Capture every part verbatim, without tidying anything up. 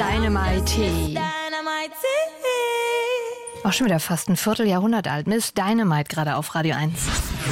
Dynamite. Auch schon wieder fast ein Vierteljahrhundert alt. Miss Dynamite gerade auf Radio eins.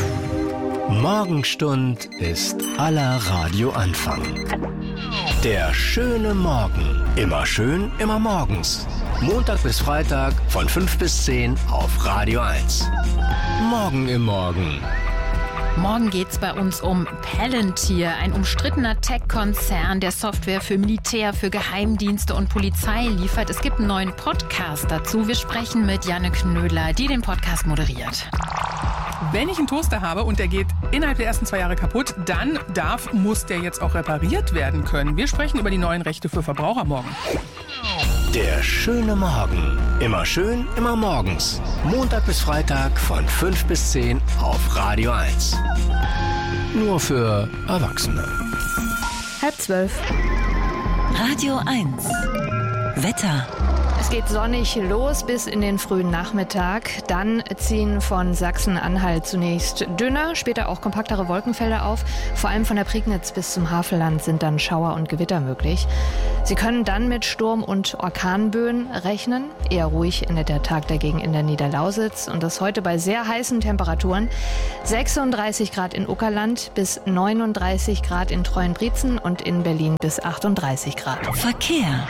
Morgenstund ist aller Radioanfang. Der schöne Morgen. Immer schön, immer morgens. Montag bis Freitag von fünf bis zehn auf Radio eins. Morgen im Morgen. Morgen geht's bei uns um Palantir, ein umstrittener Tech-Konzern, der Software für Militär, für Geheimdienste und Polizei liefert. Es gibt einen neuen Podcast dazu. Wir sprechen mit Janne Knödler, die den Podcast moderiert. Wenn ich einen Toaster habe und der geht innerhalb der ersten zwei Jahre kaputt, dann darf, muss der jetzt auch repariert werden können. Wir sprechen über die neuen Rechte für Verbraucher morgen. Der schöne Morgen. Immer schön, immer morgens. Montag bis Freitag von fünf bis zehn auf Radio eins. Nur für Erwachsene. Halb zwölf. Radio eins. Wetter. Es geht sonnig los bis in den frühen Nachmittag. Dann ziehen von Sachsen-Anhalt zunächst dünner, später auch kompaktere Wolkenfelder auf. Vor allem von der Prignitz bis zum Havelland sind dann Schauer und Gewitter möglich. Sie können dann mit Sturm- und Orkanböen rechnen. Eher ruhig endet der Tag dagegen in der Niederlausitz. Und das heute bei sehr heißen Temperaturen. sechsunddreißig Grad in Uckerland bis neununddreißig Grad in Treuenbrietzen und in Berlin bis achtunddreißig Grad. Verkehr.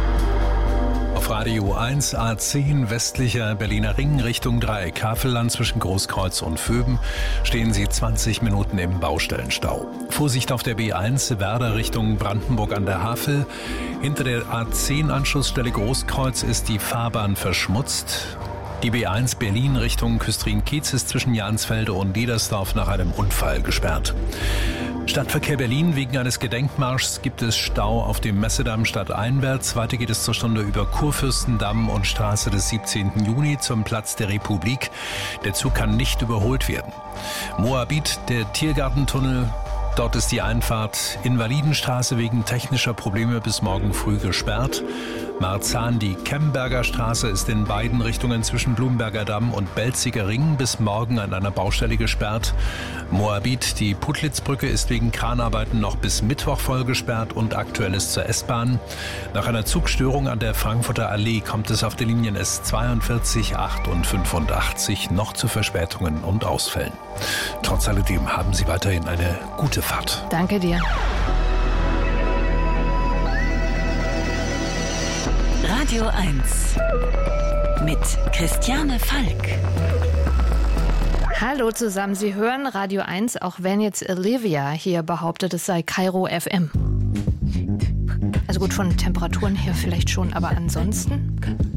Auf Radio eins A zehn westlicher Berliner Ring Richtung Dreieck Havelland zwischen Großkreuz und Vöben stehen Sie zwanzig Minuten im Baustellenstau. Vorsicht auf der B eins Werder Richtung Brandenburg an der Havel. Hinter der A zehn Anschlussstelle Großkreuz ist die Fahrbahn verschmutzt. Die B eins Berlin Richtung Küstrin-Kiez ist zwischen Jansfelde und Niedersdorf nach einem Unfall gesperrt. Stadtverkehr Berlin. Wegen eines Gedenkmarschs gibt es Stau auf dem Messedamm stadteinwärts. Weiter geht es zur Stunde über Kurfürstendamm und Straße des siebzehnten Juni zum Platz der Republik. Der Zug kann nicht überholt werden. Moabit, der Tiergartentunnel. Dort ist die Einfahrt Invalidenstraße wegen technischer Probleme bis morgen früh gesperrt. Marzahn, die Kemberger Straße ist in beiden Richtungen zwischen Blumberger Damm und Belziger Ring bis morgen an einer Baustelle gesperrt. Moabit, die Puttlitzbrücke ist wegen Kranarbeiten noch bis Mittwoch voll gesperrt und aktuell ist zur S-Bahn. Nach einer Zugstörung an der Frankfurter Allee kommt es auf den Linien S zweiundvierzig, acht und fünfundachtzig noch zu Verspätungen und Ausfällen. Trotz alledem haben Sie weiterhin eine gute Fahrt. Danke dir. Radio eins mit Christiane Falk. Hallo zusammen, Sie hören Radio eins, auch wenn jetzt Olivia hier behauptet, es sei Kairo F M. Also gut, von Temperaturen her vielleicht schon, aber ansonsten...